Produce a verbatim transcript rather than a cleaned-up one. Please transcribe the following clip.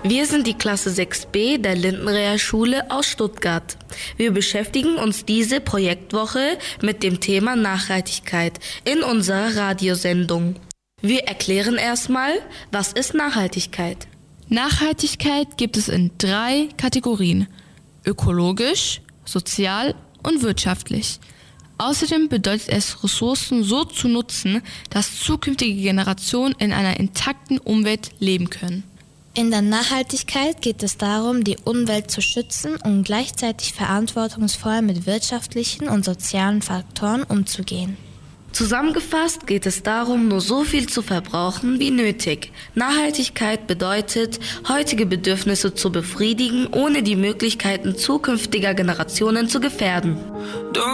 Wir sind die Klasse sechs b der Lindenrealschule aus Stuttgart. Wir beschäftigen uns diese Projektwoche mit dem Thema Nachhaltigkeit in unserer Radiosendung. Wir erklären erstmal, was ist Nachhaltigkeit? Nachhaltigkeit gibt es in drei Kategorien: ökologisch, sozial und wirtschaftlich. Außerdem bedeutet es, Ressourcen so zu nutzen, dass zukünftige Generationen in einer intakten Umwelt leben können. In der Nachhaltigkeit geht es darum, die Umwelt zu schützen und gleichzeitig verantwortungsvoll mit wirtschaftlichen und sozialen Faktoren umzugehen. Zusammengefasst geht es darum, nur so viel zu verbrauchen wie nötig. Nachhaltigkeit bedeutet, heutige Bedürfnisse zu befriedigen, ohne die Möglichkeiten zukünftiger Generationen zu gefährden.